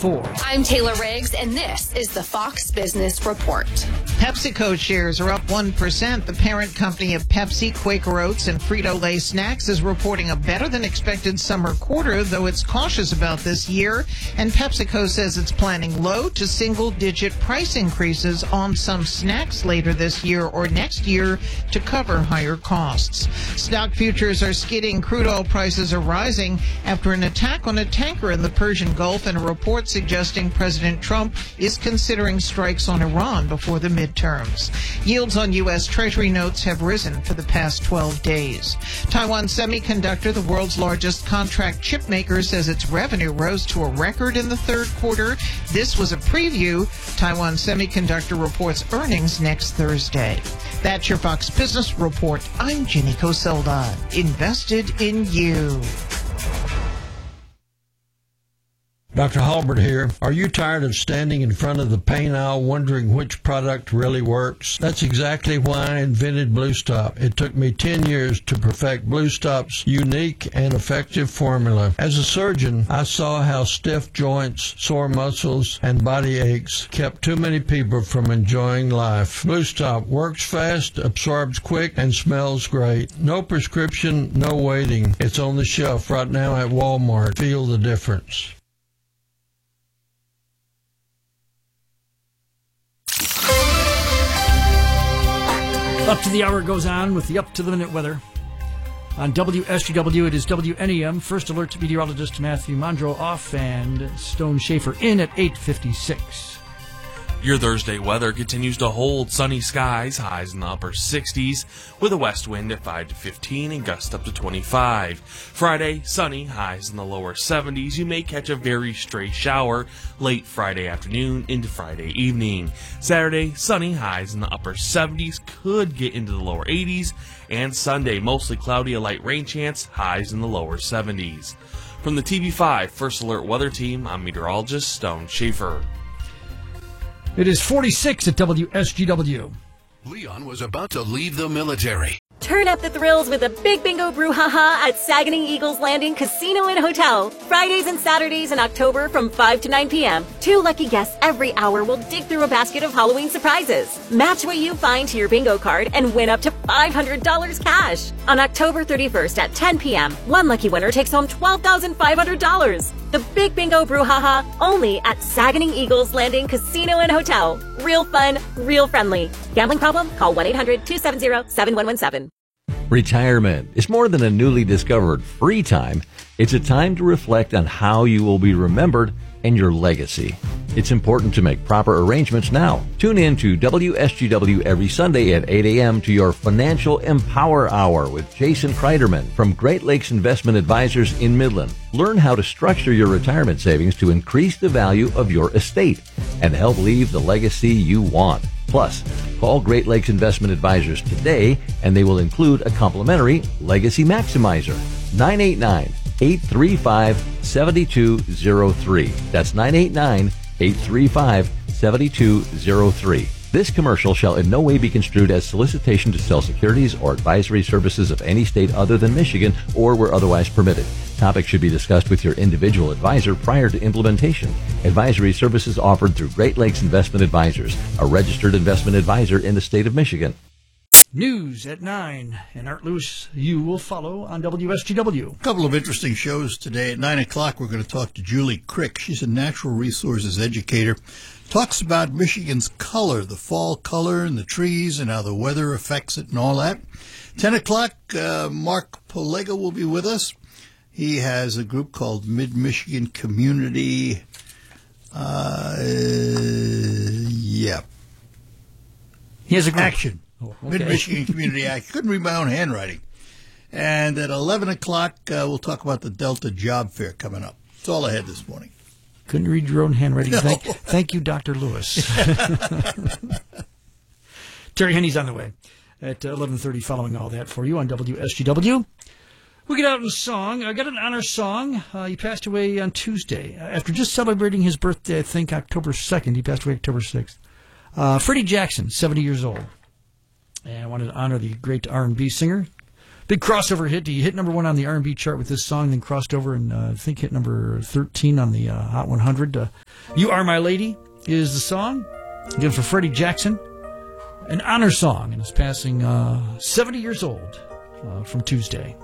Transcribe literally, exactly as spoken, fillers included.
four. I'm Taylor Riggs, and this is the Fox Business Report. PepsiCo shares are up one percent. The parent company of Pepsi, Quaker Oats, and Frito-Lay Snacks is reporting a better-than-expected summer quarter, though it's cautious about this year. And PepsiCo says it's planning low to single-digit price increases on some snacks later this year or next year to cover higher costs. Stock futures are skidding. Crude oil prices are rising after an attack on a tanker in the Persian Gulf and a report suggesting President Trump is considering strikes on Iran before the midterms. Yields on U S. Treasury notes have risen for the past twelve days. Taiwan Semiconductor, the world's largest contract chip maker, says its revenue rose to a record in the third quarter. This was a preview. Taiwan Semiconductor reports earnings next Thursday. That's your Fox Business Report. I'm Ginny Coselda. Invested in you. Doctor Halbert here. Are you tired of standing in front of the paint aisle wondering which product really works? That's exactly why I invented Blue Stop. It took me ten years to perfect Blue Stop's unique and effective formula. As a surgeon, I saw how stiff joints, sore muscles, and body aches kept too many people from enjoying life. Blue Stop works fast, absorbs quick, and smells great. No prescription, no waiting. It's on the shelf right now at Walmart. Feel the difference. Up to the hour goes on with the up-to-the-minute weather. On W S G W, it is W N E M. First alert meteorologist Matthew Mondro off and Stone Schaefer in at eight fifty-six. Your Thursday weather continues to hold sunny skies, highs in the upper sixties, with a west wind at five to fifteen and gusts up to twenty-five. Friday, sunny, highs in the lower seventies. You may catch a very stray shower late Friday afternoon into Friday evening. Saturday, sunny, highs in the upper seventies, could get into the lower eighties. And Sunday, mostly cloudy, a light rain chance, highs in the lower seventies. From the T V five First Alert Weather Team, I'm meteorologist Stone Schaefer. It is forty-six at W S G W. Leon was about to leave the military. Turn up the thrills with a big bingo brouhaha at Saganing Eagles Landing Casino and Hotel. Fridays and Saturdays in October from five to nine p.m. Two lucky guests every hour will dig through a basket of Halloween surprises. Match what you find to your bingo card and win up to five hundred dollars cash. On October thirty-first at ten p.m., one lucky winner takes home twelve thousand five hundred dollars. The Big Bingo Brouhaha, only at Saganing Eagles Landing Casino and Hotel. Real fun, real friendly. Gambling problem? Call one eight hundred two seven zero seven one one seven. Retirement is more than a newly discovered free time. It's a time to reflect on how you will be remembered and your legacy. It's important to make proper arrangements now. Tune in to W S G W every Sunday at eight a.m. to your Financial Empower Hour with Jason Kreiderman from Great Lakes Investment Advisors in Midland. Learn how to structure your retirement savings to increase the value of your estate and help leave the legacy you want. Plus, call Great Lakes Investment Advisors today and they will include a complimentary Legacy Maximizer. nine eight nine, eight three five, seven two zero three. That's nine eight nine, eight three five, seven two zero three. This commercial shall in no way be construed as solicitation to sell securities or advisory services of any state other than Michigan or where otherwise permitted. Topics should be discussed with your individual advisor prior to implementation. Advisory services offered through Great Lakes Investment Advisors, a registered investment advisor in the state of Michigan. News at nine, and Art Lewis, you will follow on W S G W. A couple of interesting shows today. At nine o'clock, we're going to talk to Julie Crick. She's a natural resources educator. Talks about Michigan's color, the fall color and the trees and how the weather affects it and all that. ten o'clock, uh, Mark Polega will be with us. He has a group called Mid-Michigan Community. Uh, yeah. He has a group. Action. Oh, okay. Mid-Michigan Community Action. Couldn't read my own handwriting. And at eleven o'clock, uh, we'll talk about the Delta Job Fair coming up. That's all I had this morning. Couldn't read your own handwriting. No. Thank, thank you, Doctor Lewis. Terry Henney's on the way at eleven thirty following all that for you on W S G W. We get out in song. I got an honor song. Uh, he passed away on Tuesday. Uh, after just celebrating his birthday, I think October second. He passed away October sixth. Uh, Freddie Jackson, seventy years old. And I wanted to honor the great R and B singer. Big crossover hit. He hit number one on the R and B chart with this song, then crossed over and uh, I think hit number thirteen on the uh, Hot one hundred. Uh, You Are My Lady is the song. Again, for Freddie Jackson, an honor song, and is passing uh, seventy years old uh, from Tuesday.